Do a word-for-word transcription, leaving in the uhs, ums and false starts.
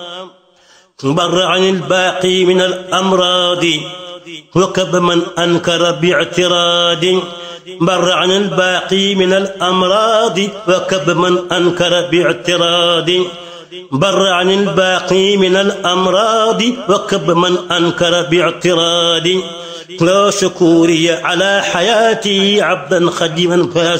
بر عن الباقي من الأمراض وكب من أنكر باعتراض بر عن الباقي من الأمراض وكب من أنكر باعتراض بر عن الباقي من الأمراض وكب من أنكر باعتراض لا شكوري على حياتي عبدا خديما